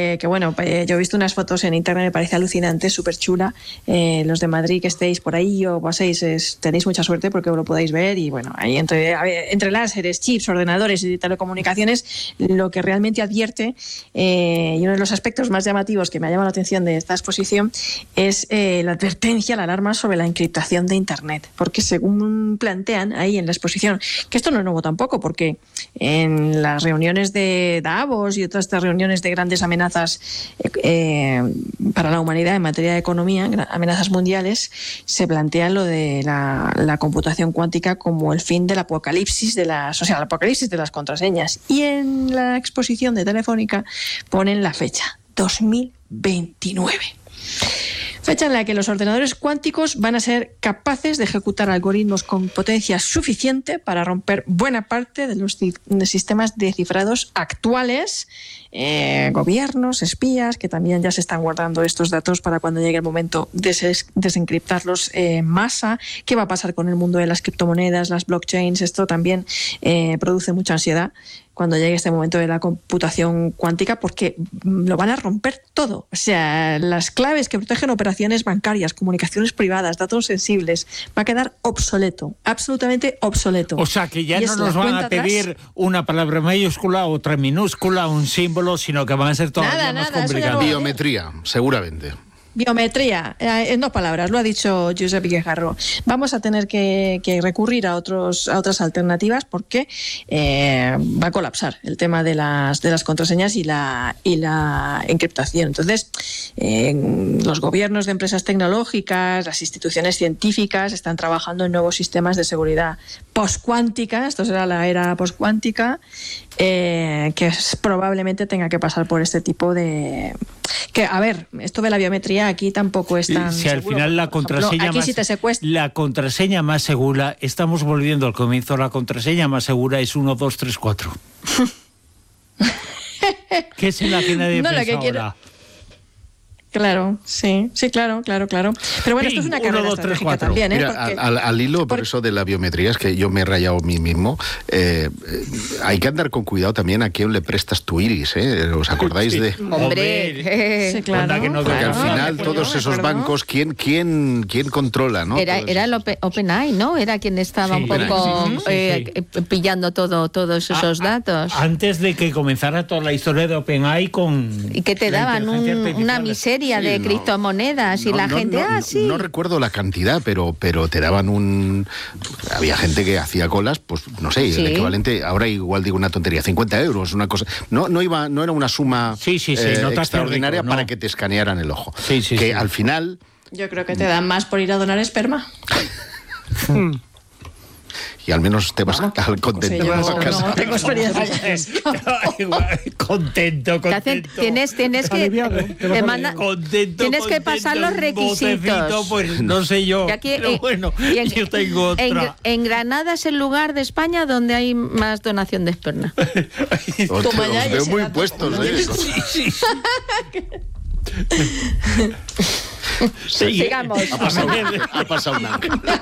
que bueno, yo he visto unas fotos en internet, me parece alucinante, súper chula. Los de Madrid que estéis por ahí o paséis, tenéis mucha suerte porque lo podáis ver. Y bueno, ahí entre láseres, chips, ordenadores y telecomunicaciones, lo que realmente advierte, y uno de los aspectos más llamativos que me ha llamado la atención de esta exposición es la advertencia, la alarma sobre la encriptación de Internet. Porque según plantean ahí en la exposición, que esto no es nuevo tampoco, porque en las reuniones de Davos y otras estas reuniones de grandes amenazas para la humanidad en materia de economía, amenazas mundiales, se plantea lo de la computación cuántica como el fin del apocalipsis el apocalipsis de las contraseñas. Y en la exposición de Telefónica ponen la fecha, 2029. Fecha en la que los ordenadores cuánticos van a ser capaces de ejecutar algoritmos con potencia suficiente para romper buena parte de los sistemas de cifrados actuales. Gobiernos, espías, que también ya se están guardando estos datos para cuando llegue el momento de desencriptarlos en masa. ¿Qué va a pasar con el mundo de las criptomonedas, las blockchains? Esto también produce mucha ansiedad cuando llegue este momento de la computación cuántica, porque lo van a romper todo. O sea, las claves que protegen operaciones bancarias, comunicaciones privadas, datos sensibles, va a quedar obsoleto, absolutamente obsoleto. O sea, que ya no nos van a pedir una palabra mayúscula, otra minúscula, un símbolo, sino que van a ser todavía más complicados. Biometría, seguramente. Biometría, en 2 palabras, lo ha dicho Josep Guijarro. Vamos a tener que recurrir a otras alternativas porque va a colapsar el tema de las contraseñas y la encriptación. Entonces, los gobiernos de empresas tecnológicas, las instituciones científicas están trabajando en nuevos sistemas de seguridad postcuántica. Esto será la era postcuántica, que probablemente tenga que pasar por este tipo de... Que, a ver, esto de la biometría aquí tampoco es tan si al seguro. final la contraseña aquí más, si te secuestra... la contraseña más segura, estamos volviendo al comienzo, la contraseña más segura es 1, 2, 3, 4. ¿Qué es la que nadie piensa ahora? Claro, sí, claro. Pero bueno, esto es una carrera estratégica también, ¿eh? Mira, al hilo, por eso de la biometría, es que yo me he rayado a mí mismo. Hay que andar con cuidado también a quién le prestas tu iris, ¿eh? ¿Os acordáis de...? ¡Hombre! Sí, claro. Porque al final todos esos bancos, ¿quién controla, no? Era el OpenAI, ¿no? Era quien estaba un poco pillando todos esos datos. Antes de que comenzara toda la historia de OpenAI y que te daban una miseria de criptomonedas y la gente no recuerdo la cantidad, pero te daban había gente que hacía colas, pues no sé, el equivalente, ahora igual digo una tontería, 50 euros, una cosa, no era una suma extraordinaria para que te escanearan el ojo, al final... Yo creo que te dan más por ir a donar esperma. Y al menos te vas contento. No tengo experiencia. Contento. Tienes que tienes que pasar los requisitos. Vocecito, pues no sé yo. Pero bueno, yo tengo otra. En Granada es el lugar de España donde hay más donación de esperma. Os veo muy puestos, ¿eh? Sigamos. Ha pasado nada.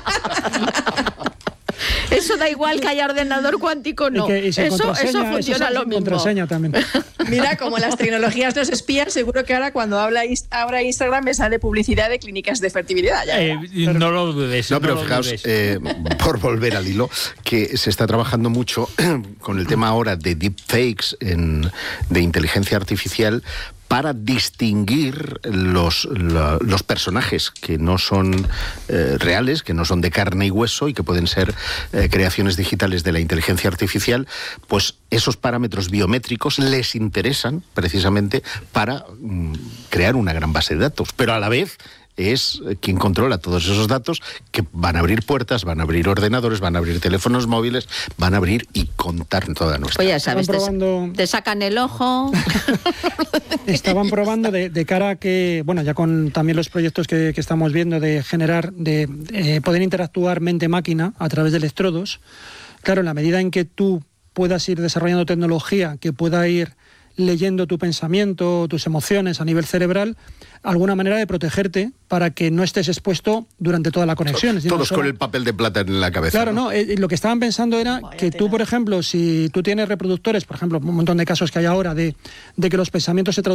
Eso da igual que haya ordenador cuántico, no. Eso funciona lo mismo. Contraseña también. Mira, como las tecnologías nos espían, seguro que ahora cuando abra Instagram me sale publicidad de clínicas de fertilidad. No lo dudes. No, pero fijaos, por volver al hilo, que se está trabajando mucho con el tema ahora de deepfakes, de inteligencia artificial, para distinguir los personajes que no son reales, que no son de carne y hueso y que pueden ser creaciones digitales de la inteligencia artificial. Pues esos parámetros biométricos les interesan precisamente para crear una gran base de datos, pero a la vez es quien controla todos esos datos que van a abrir puertas, van a abrir ordenadores, van a abrir teléfonos móviles, van a abrir y contar toda nuestra... Pues ya sabes, te sacan el ojo. Estaban probando de cara a que, bueno, ya con también los proyectos que estamos viendo de generar, de poder interactuar mente-máquina a través de electrodos. Claro, en la medida en que tú puedas ir desarrollando tecnología que pueda ir leyendo tu pensamiento, tus emociones a nivel cerebral, alguna manera de protegerte para que no estés expuesto durante toda la conexión. Todos con el papel de plata en la cabeza. Claro, ¿no? Lo que estaban pensando era que tú, por ejemplo, si tú tienes reproductores, por ejemplo, un montón de casos que hay ahora de que los pensamientos se traducen